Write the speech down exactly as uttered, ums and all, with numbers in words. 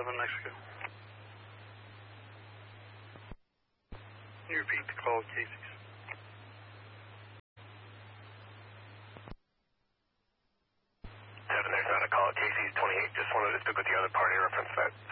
seven Mexico. Can you repeat the call, Casey's? Seven, there's not a call at Casey's twenty-eight. Just wanted to stick with the other party reference that